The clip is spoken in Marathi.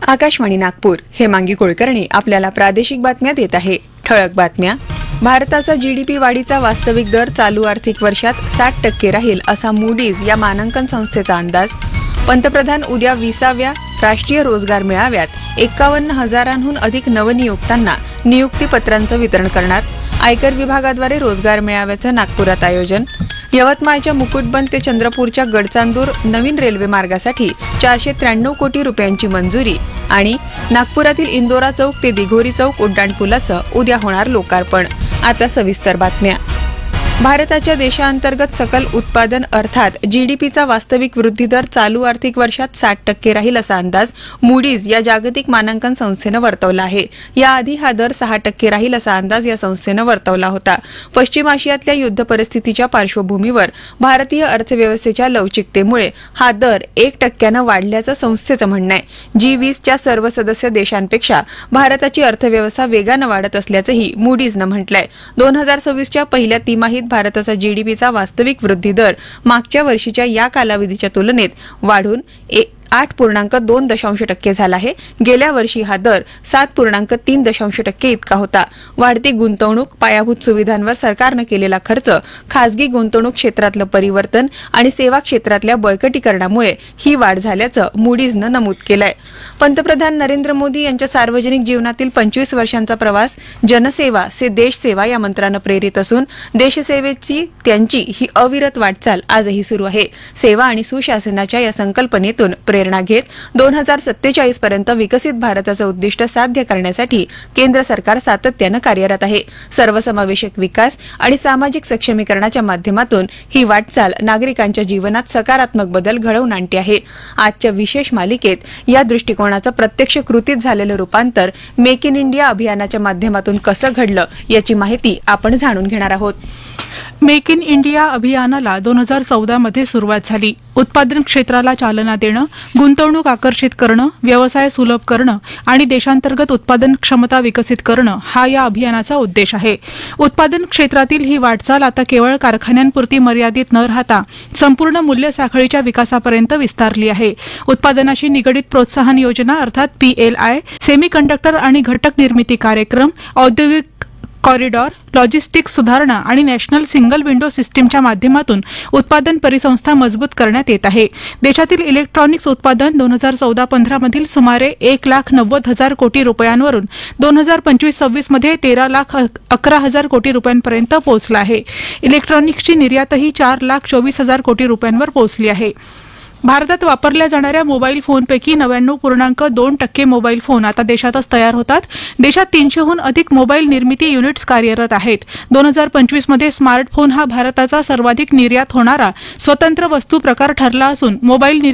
आकाशवाणी नागपूर. हेमांगी कुलकर्णी आपल्याला प्रादेशिक बातम्या देत आहे. ठळक बातम्या. भारताचा जीडीपी वाढीचा वास्तविक दर चालू आर्थिक वर्षात 60% राहील असा मूडीज या मानांकन संस्थेचा अंदाज. पंतप्रधान उद्या 20व्या राष्ट्रीय रोजगार मेळाव्यात 51,000हून अधिक नवनियुक्तांना नियुक्तीपत्रांचं वितरण करणार. आयकर विभागाद्वारे रोजगार मेळाव्याचं नागपुरात आयोजन. यवतमाळच्या मुकुटबंद ते चंद्रपूरच्या गडचांदूर नवीन रेल्वे मार्गासाठी 493 कोटी रुपयांची मंजुरी. आणि नागपुरातील इंदोरा चौक ते दिघोरी चौक उड्डाणपुलाचं उद्या होणार लोकार्पण. आता सविस्तर बातम्या. भारताच्या देशांतर्गत सकल उत्पादन अर्थात जीडीपीचा वास्तविक वृद्धी दर चालू आर्थिक वर्षात 60% राहील असा अंदाज मूडीज या जागतिक मानांकन संस्थेनं वर्तवला आहे. याआधी हा दर 6% राहील असा अंदाज या संस्थेनं वर्तवला होता. पश्चिम आशियातल्या युद्ध परिस्थितीच्या पार्श्वभूमीवर भारतीय अर्थव्यवस्थेच्या लवचिकतेमुळे हा दर 1% वाढल्याचं संस्थेचं म्हणणं आहे. G20च्या सर्व सदस्य देशांपेक्षा भारताची अर्थव्यवस्था वेगानं वाढत असल्याचंही मूडीजनं म्हटलंय. 2026च्या पहिल्या तिमाहीत भारताचा जीडीपीचा वास्तविक वृद्धी दर मागच्या वर्षीच्या या कालावधीच्या तुलनेत वाढून 8.2% झाला आहे. गेल्या वर्षी हा दर 7.3% इतका होता. वाढती गुंतवणूक, पायाभूत सुविधांवर सरकारनं केलेला खर्च, खासगी गुंतवणूक क्षेत्रातलं परिवर्तन आणि सेवा क्षेत्रातल्या बळकटीकरणामुळे ही वाढ झाल्याचं मूडीजनं नमूद केलंय. पंतप्रधान नरेंद्र मोदी यांच्या सार्वजनिक जीवनातील 25 वर्षांचा प्रवास जनसेवा से देश सेवा या मंत्रानं प्रेरित असून देशसेवेची त्यांची ही अविरत वाटचाल आजही सुरू आहे. सेवा आणि सुशासनाच्या या संकल्पनेतून प्रेरणा घेत 2047 पर्यंत विकसित भारताचं उद्दिष्ट साध्य करण्यासाठी केंद्र सरकार सातत्यानं कार्यरत आहे. सर्वसमावेशक विकास आणि सामाजिक सक्षमीकरणाच्या माध्यमातून ही वाटचाल नागरिकांच्या जीवनात सकारात्मक बदल घडवून आणते आहे. आजच्या विशेष मालिकेत या दृष्टिकोनाचं प्रत्यक्ष कृतीत झालेलं रूपांतर मेक इन इंडिया अभियानाच्या माध्यमातून कसं घडलं याची माहिती आपण जाणून घेणार आहोत. मेक इन इंडिया अभियानाला 2014 मध्ये सुरुवात झाली. उत्पादन क्षेत्राला चालना देणं, गुंतवणूक आकर्षित करणं, व्यवसाय सुलभ करणं आणि देशांतर्गत उत्पादन क्षमता विकसित करणं हा या अभियानाचा उद्देश आहे. उत्पादन क्षेत्रातील ही वाटचाल आता केवळ कारखान्यांपुरती मर्यादित न राहता संपूर्ण मूल्य साखळीच्या विकासापर्यंत विस्तारली आहे. उत्पादनाशी निगडित प्रोत्साहन योजना अर्थात PLI, सेमीकंडक्टर आणि घटक निर्मिती कार्यक्रम, औद्योगिक कॉरिडॉर, लॉजिस्टिक्स सुधारणा आणि नॅशनल सिंगल विंडो सिस्टीमच्या माध्यमातून उत्पादन परिसंस्था मजबूत करण्यात येत आहे. देशातील इलेक्ट्रॉनिक्स उत्पादन 2014-15 मधील सुमारे 1,90,000 कोटी रुपयांवरून 2025-26 मध्ये 13,11,000 कोटी रुपयांपर्यंत पोहोचला आहे. इलेक्ट्रॉनिक्सची निर्यातही 4,24,000 कोटी रुपयांवर पोहोचली आहे. भारतात वापरल्या जाणाऱ्या मोबाईल फोनपैकी 99.2% मोबाईल फोन आता देशातच तयार होतात. देशात 300हून अधिक मोबाईल निर्मिती युनिट्स कार्यरत आहेत. 2025 मध्ये स्मार्टफोन हा भारताचा सर्वाधिक निर्यात होणारा स्वतंत्र वस्तू प्रकार ठरला असून मोबाईल